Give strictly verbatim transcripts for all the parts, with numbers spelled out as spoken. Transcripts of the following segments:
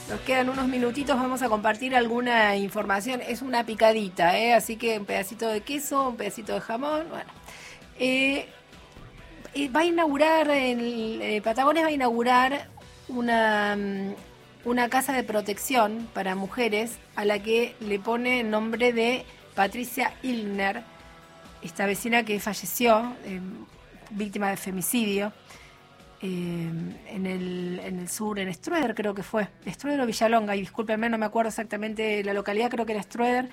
Nos quedan unos minutitos, vamos a compartir alguna información. Es una picadita, ¿eh? Así que un pedacito de queso, un pedacito de jamón. Bueno, eh, eh, va a inaugurar, el, eh, Patagones va a inaugurar una, una casa de protección para mujeres a la que le pone el nombre de Patricia Illner, esta vecina que falleció, eh, víctima de femicidio. Eh, en, el, en el sur, en Strueder creo que fue, Strueder o Villalonga, y discúlpenme, no me acuerdo exactamente la localidad, creo que era Strueder,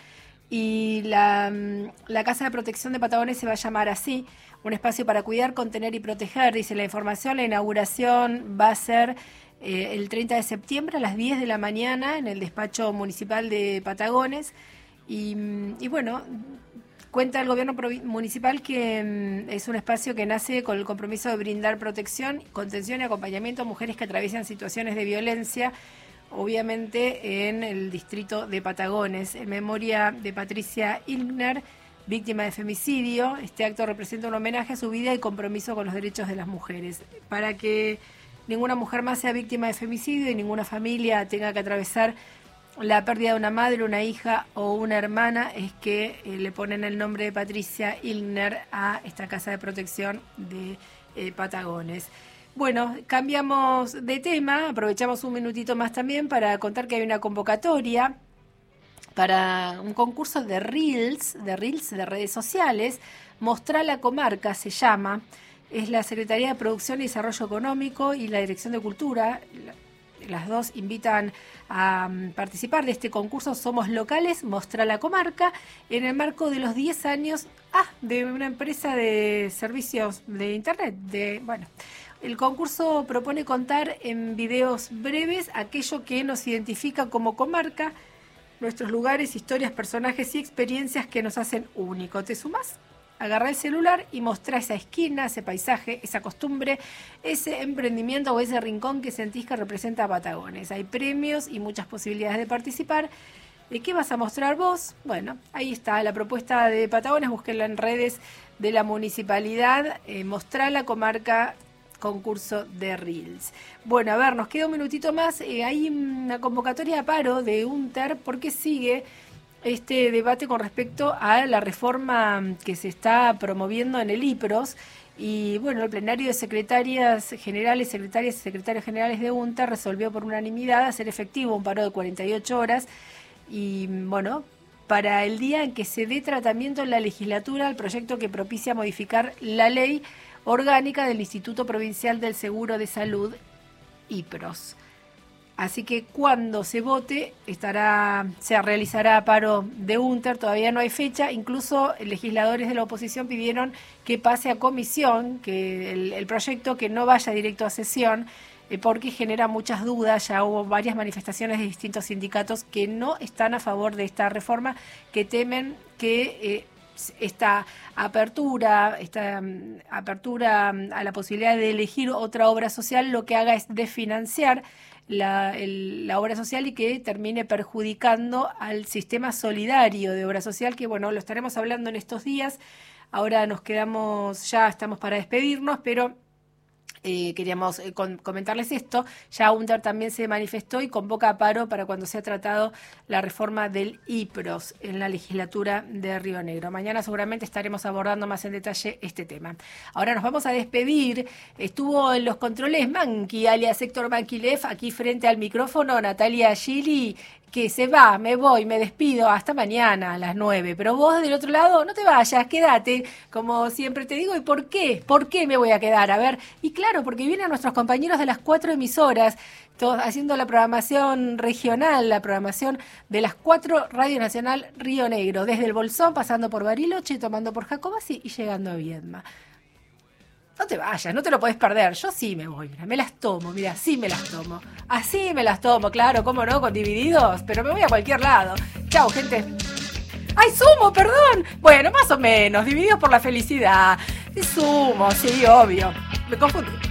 y la, la Casa de Protección de Patagones se va a llamar así, un espacio para cuidar, contener y proteger, dice la información. La inauguración va a ser eh, el treinta de septiembre a las diez de la mañana en el despacho municipal de Patagones, y, y bueno... Cuenta el gobierno municipal que mm, es un espacio que nace con el compromiso de brindar protección, contención y acompañamiento a mujeres que atraviesan situaciones de violencia, obviamente en el distrito de Patagones. En memoria de Patricia Illner, víctima de femicidio, este acto representa un homenaje a su vida y compromiso con los derechos de las mujeres. Para que ninguna mujer más sea víctima de femicidio y ninguna familia tenga que atravesar la pérdida de una madre, una hija o una hermana, es que eh, le ponen el nombre de Patricia Illner a esta casa de protección de eh, Patagones. Bueno, cambiamos de tema, aprovechamos un minutito más también para contar que hay una convocatoria para un concurso de Reels, de Reels de redes sociales. Mostrá la Comarca se llama, es la Secretaría de Producción y Desarrollo Económico y la Dirección de Cultura. Las dos invitan a participar de este concurso Somos Locales, Mostrá la Comarca, en el marco de los diez años ah, de una empresa de servicios de internet. De, bueno, el concurso propone contar en videos breves aquello que nos identifica como comarca, nuestros lugares, historias, personajes y experiencias que nos hacen únicos. ¿Te sumás? Agarrá el celular y mostrá esa esquina, ese paisaje, esa costumbre, ese emprendimiento o ese rincón que sentís que representa a Patagones. Hay premios y muchas posibilidades de participar. ¿De qué vas a mostrar vos? Bueno, ahí está la propuesta de Patagones, búsquenla en redes de la municipalidad, eh, Mostrá la Comarca, concurso de Reels. Bueno, a ver, nos queda un minutito más. Eh, hay una convocatoria a paro de UNTER porque sigue este debate con respecto a la reforma que se está promoviendo en el IPROS. Y bueno, el plenario de secretarias generales, secretarias y secretarios generales de UNTER resolvió por unanimidad hacer efectivo un paro de cuarenta y ocho horas y bueno, para el día en que se dé tratamiento en la legislatura al proyecto que propicia modificar la ley orgánica del Instituto Provincial del Seguro de Salud, IPROS. Así que cuando se vote estará, se realizará paro de UNTER, todavía no hay fecha, incluso legisladores de la oposición pidieron que pase a comisión, que el, el proyecto que no vaya directo a sesión, eh, porque genera muchas dudas. Ya hubo varias manifestaciones de distintos sindicatos que no están a favor de esta reforma, que temen que eh, esta apertura, esta um, apertura um, a la posibilidad de elegir otra obra social lo que haga es desfinanciar La, el, la obra social y que termine perjudicando al sistema solidario de obra social, que bueno, lo estaremos hablando en estos días. Ahora nos quedamos, ya estamos para despedirnos, pero eh, queríamos eh, con, comentarles esto. Ya UNTER también se manifestó y convoca a paro para cuando sea tratado la reforma del IPROS en la legislatura de Río Negro. Mañana seguramente estaremos abordando más en detalle este tema. Ahora nos vamos a despedir. Estuvo en los controles Manqui, alias Héctor Manquilev, aquí frente al micrófono Natalia Gili, que se va, me voy, me despido, hasta mañana a las nueve. Pero vos del otro lado, no te vayas, quédate, como siempre te digo. ¿Y por qué? ¿Por qué me voy a quedar? A ver, y claro, porque vienen nuestros compañeros de las cuatro emisoras, todos haciendo la programación regional, la programación de las cuatro Radio Nacional Río Negro, desde el Bolsón, pasando por Bariloche, tomando por Jacobasi y llegando a Viedma. No te vayas, no te lo podés perder. Yo sí me voy, mira, me las tomo, mira, sí me las tomo. Así me las tomo, claro, cómo no, con Divididos, pero me voy a cualquier lado. Chau, gente. ¡Ay, Sumo, perdón! Bueno, más o menos, Divididos por la Felicidad. Es Sumo, sí, obvio. Me confundí.